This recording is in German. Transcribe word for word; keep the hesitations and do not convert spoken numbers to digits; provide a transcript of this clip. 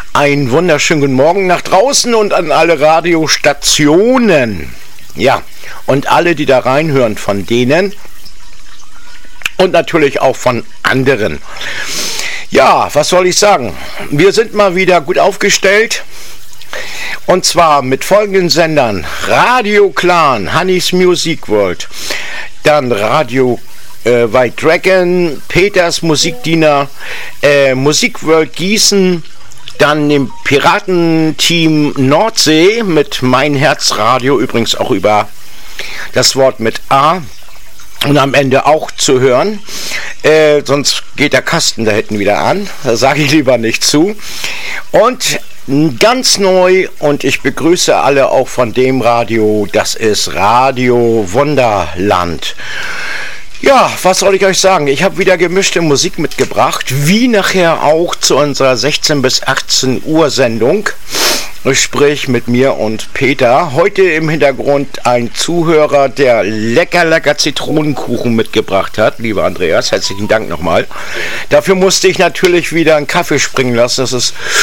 Einen wunderschönen guten Morgen nach draußen und an alle Radiostationen. Ja, und alle, die da reinhören, von denen und natürlich auch von anderen. Ja, was soll ich sagen? Wir sind mal wieder gut aufgestellt. Und zwar mit folgenden Sendern: Radio Clan, Hannis Music World, dann Radio äh, White Dragon, Peters Musikdiener, äh, Musik World Gießen, dann dem Piratenteam Nordsee mit Mein Herz Radio, übrigens auch über das Wort mit A und am Ende auch zu hören. Äh, sonst geht der Kasten da hinten wieder an. Da sage ich lieber nicht zu. Und ganz neu, und ich begrüße alle auch von dem Radio, das ist Radio Wunderland. Ja, was soll ich euch sagen? Ich habe wieder gemischte Musik mitgebracht, wie nachher auch zu unserer sechzehn bis achtzehn Uhr Sendung. Sprich mit mir und Peter. Heute im Hintergrund ein Zuhörer, der lecker, lecker Zitronenkuchen mitgebracht hat. Lieber Andreas, herzlichen Dank nochmal. Dafür musste ich natürlich wieder einen Kaffee springen lassen. Das ist